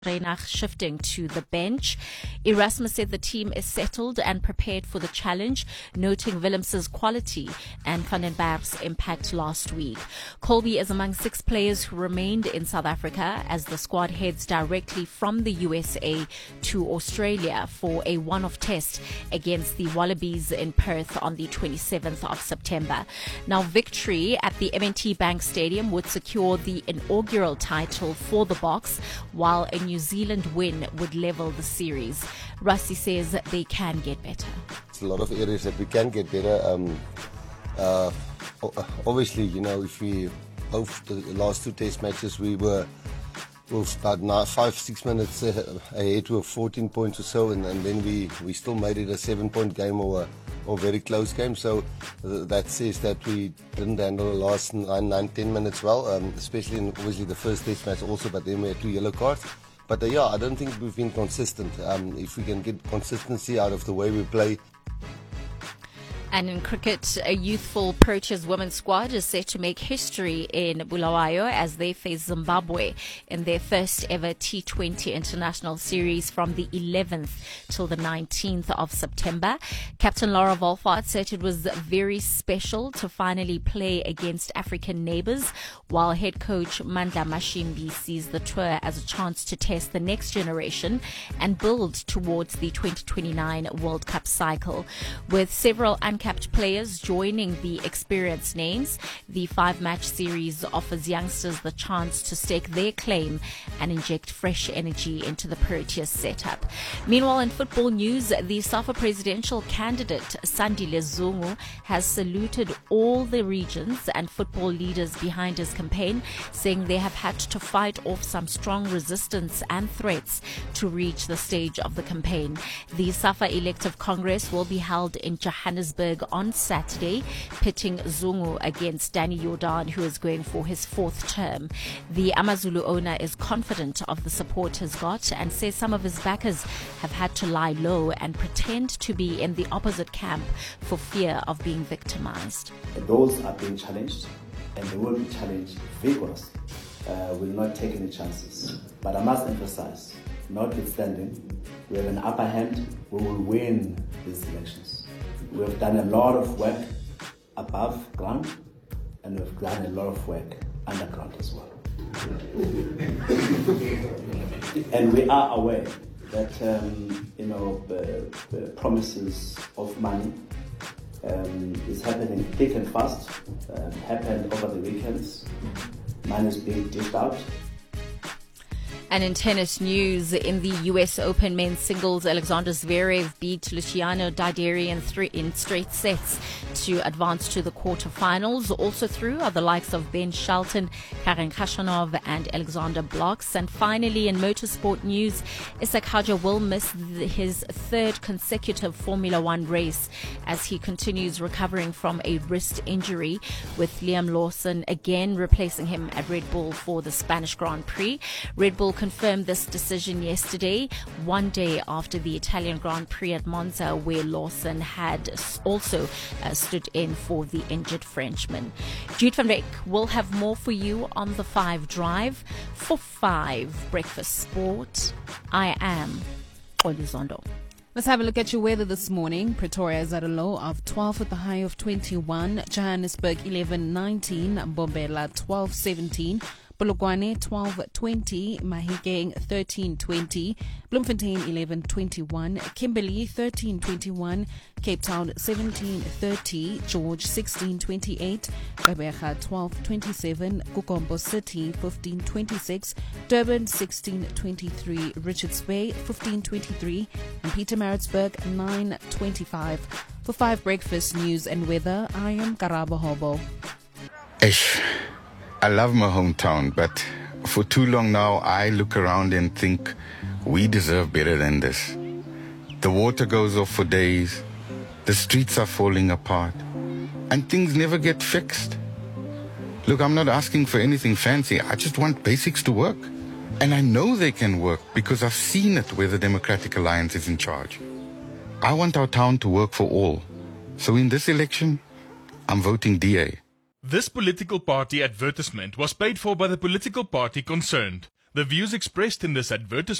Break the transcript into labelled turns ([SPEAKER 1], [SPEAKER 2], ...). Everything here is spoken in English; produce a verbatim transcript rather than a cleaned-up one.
[SPEAKER 1] Reinach shifting to the bench. Erasmus said the team is settled and prepared for the challenge, noting Willems's quality and Van den Berg's impact last week. Colby is among six players who remained in South Africa as the squad heads directly from the U S A to Australia for a one-off test against the Wallabies in Perth on the twenty-seventh of September. Now, victory at the M N T Bank Stadium would secure the inaugural title for the Boks, while a New Zealand win would level the series. Rassie says they can get better.
[SPEAKER 2] It's a lot of areas that we can get better. Um, uh, obviously, you know, if we both the last two test matches we were about nine, five, six minutes ahead with fourteen points or so, and, and then we, we still made it a seven-point game or a or very close game. So uh, that says that we didn't handle the last nine, nine, ten minutes well, um, especially in obviously the first test match also, but then we had two yellow cards. But uh, yeah, I don't think we've been consistent. Um, if we can get consistency out of the way we play.
[SPEAKER 1] And in cricket, a youthful Proteas women's squad is set to make history in Bulawayo as they face Zimbabwe in their first ever T twenty international series from the eleventh till the nineteenth of September. Captain Laura Wolfhard said it was very special to finally play against African neighbours, while head coach Mandla Mashimbi sees the tour as a chance to test the next generation and build towards the twenty twenty-nine World Cup cycle. With several uncapped players joining the experienced names, the five-match series offers youngsters the chance to stake their claim and inject fresh energy into the Proteas setup. Meanwhile, in football news, the SAFA presidential candidate Sandile Zungu has saluted all the regions and football leaders behind his campaign, saying they have had to fight off some strong resistance and threats to reach the stage of the campaign. The SAFA elective congress will be held in Johannesburg on Saturday, pitting Zungu against Danny Jordan, who is going for his fourth term. The Amazulu owner is confident of the support he's got and says some of his backers have had to lie low and pretend to be in the opposite camp for fear of being victimized.
[SPEAKER 3] Those are being challenged, and they will be challenged vigorously. Uh, will not take any chances. But I must emphasize, notwithstanding, we have an upper hand. We will win these elections. We have done a lot of work above ground, and we've done a lot of work underground as well. And we are aware that um, you know the, the promises of money um, is happening thick and fast. Um, happened over the weekends. Money is being dished out.
[SPEAKER 1] And in tennis news, in the U S Open men's singles, Alexander Zverev beat Luciano Darderi in, three, in straight sets to advance to the quarterfinals. Also through are the likes of Ben Shelton, Karen Khachanov and Alexander Blocks. And finally, in motorsport news, Isak Hadja will miss his third consecutive Formula One race as he continues recovering from a wrist injury, with Liam Lawson again replacing him at Red Bull for the Spanish Grand Prix. Red Bull confirmed this decision yesterday, one day after the Italian Grand Prix at Monza, where Lawson had also uh, stood in for the injured Frenchman. Jude van Rijk will have more for you on the Five Drive. For Five Breakfast Sport, I am Olizondo.
[SPEAKER 4] Let's have a look at your weather this morning. Pretoria is at a low of twelve with a high of twenty-one. Johannesburg eleven nineteen. Mbombela twelve seventeen. Polokwane twelve twenty, Mahikeng thirteen twenty, Bloemfontein eleven twenty-one, Kimberley thirteen twenty-one, Cape Town seventeen thirty, George sixteen twenty-eight, Gqeberha twelve twenty-seven, Kukombo City fifteen twenty-six, Durban sixteen twenty-three, Richards Bay fifteen twenty-three, and Pietermaritzburg nine twenty-five. For Five Breakfast News and Weather, I am Karabo Hobo.
[SPEAKER 5] Ish. I love my hometown, but for too long now, I look around and think we deserve better than this. The water goes off for days, the streets are falling apart, and things never get fixed. Look, I'm not asking for anything fancy. I just want basics to work. And I know they can work because I've seen it where the Democratic Alliance is in charge. I want our town to work for all. So in this election, I'm voting D A.
[SPEAKER 6] This political party advertisement was paid for by the political party concerned. The views expressed in this advertisement